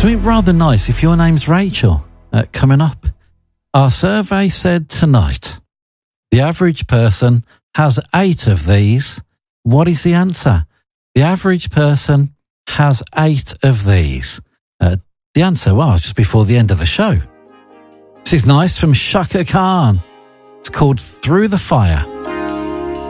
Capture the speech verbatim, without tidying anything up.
Something rather nice if your name's Rachel. Uh, coming up, our survey said tonight, the average person has eight of these. What is the answer? The average person has eight of these. Uh, the answer was just before the end of the show. This is nice from Shaka Khan. It's called Through the Fire.